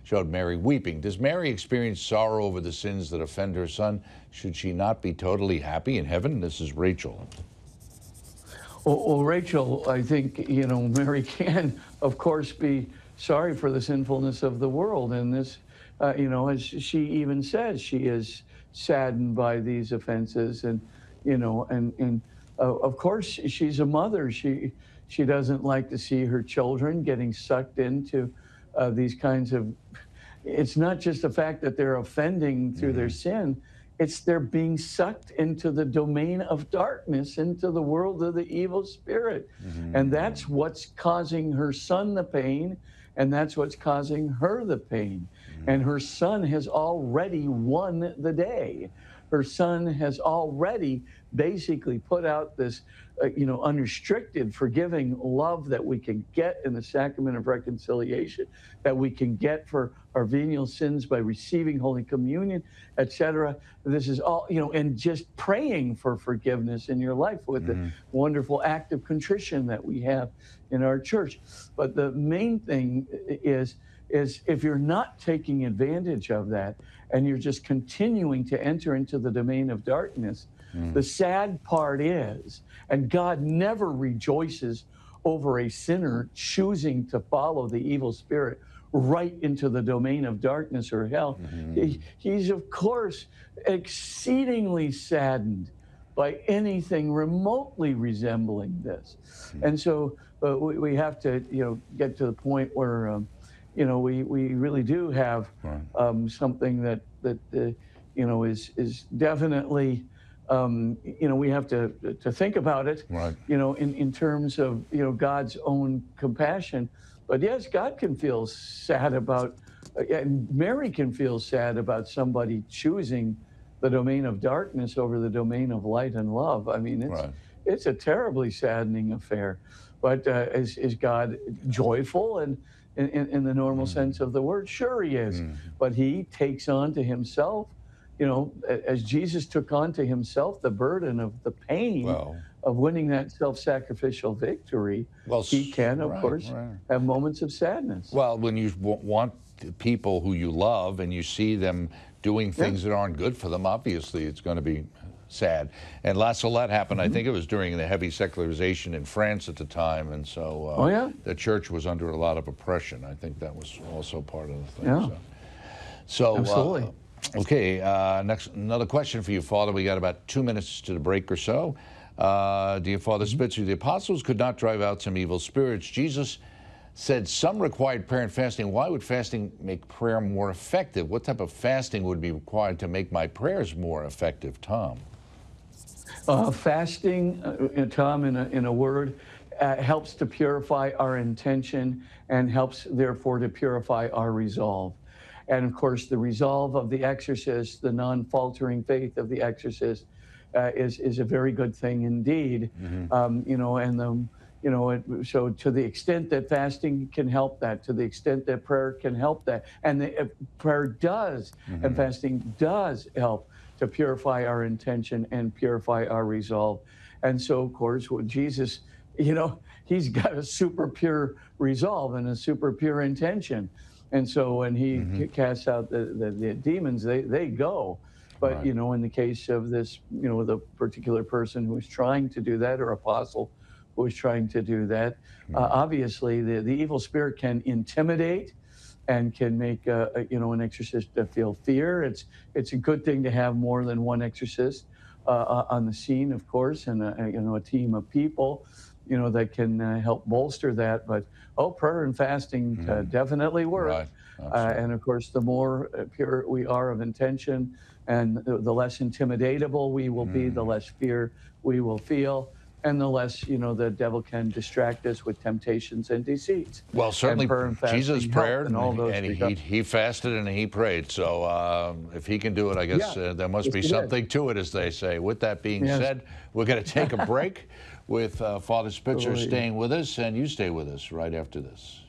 showed Mary weeping. Does Mary experience sorrow over the sins that offend her son? Should she not be totally happy in heaven? This is Rachel. Well, Rachel, I think, Mary can, of course, be sorry for the sinfulness of the world. And this, as she even says, she is saddened by these offenses. And, of course, she's a mother. She doesn't like to see her children getting sucked into these kinds of, it's not just the fact that they're offending through their sin, it's they're being sucked into the domain of darkness, into the world of the evil spirit. And that's what's causing her son the pain, and that's what's causing her the pain. And her son has already won the day. Her son has already basically put out this, unrestricted, forgiving love that we can get in the sacrament of reconciliation, that we can get for our venial sins by receiving Holy Communion, etc. This is all, and just praying for forgiveness in your life with the wonderful act of contrition that we have in our church. But the main thing is if you're not taking advantage of that and you're just continuing to enter into the domain of darkness, the sad part is, and God never rejoices over a sinner choosing to follow the evil spirit right into the domain of darkness or hell. He's, of course, exceedingly saddened by anything remotely resembling this. And so we have to, get to the point where, we really do have something that is definitely, we have to think about it, in terms of, God's own compassion. But yes, God can feel sad about, and Mary can feel sad about somebody choosing the domain of darkness over the domain of light and love. I mean, it's a terribly saddening affair. But is God joyful and in the normal sense of the word? Sure he is. But he takes on to himself, as Jesus took on to himself the burden of the pain of winning that self-sacrificial victory. He can, of course, have moments of sadness. Well, when you want people who you love and you see them doing things that aren't good for them, obviously it's going to be sad. And La Salette happened, I think it was during the heavy secularization in France at the time, and so the church was under a lot of oppression. I think that was also part of the thing. So absolutely. Okay, next, another question for you, Father. We got about 2 minutes to the break or so. Dear Father Spitzer, the apostles could not drive out some evil spirits. Jesus said some required prayer and fasting. Why would fasting make prayer more effective? What type of fasting would be required to make my prayers more effective, Tom? Fasting, Tom, in a word, helps to purify our intention and helps, therefore, to purify our resolve. And, of course, the resolve of the exorcist, the non-faltering faith of the exorcist, is a very good thing indeed. So to the extent that fasting can help that, to the extent that prayer can help that, and prayer does, and fasting does help to purify our intention and purify our resolve. And so, of course, what Jesus, he's got a super pure resolve and a super pure intention. And so when he casts out the demons, they go. But, in the case of this, the particular person who was trying to do that, or apostle who was trying to do that, obviously the evil spirit can intimidate and can make an exorcist feel fear. It's a good thing to have more than one exorcist on the scene, of course, and a team of people that can help bolster that. But prayer and fasting definitely work. And of course, the more pure we are of intention, and the less intimidatable we will be, the less fear we will feel, and the less, the devil can distract us with temptations and deceits. Well, certainly Jesus prayed, and he fasted and he prayed. So if he can do it, I guess there must be something to it, as they say. With that being said, we're going to take a break with Father Spitzer staying with us, and you stay with us right after this.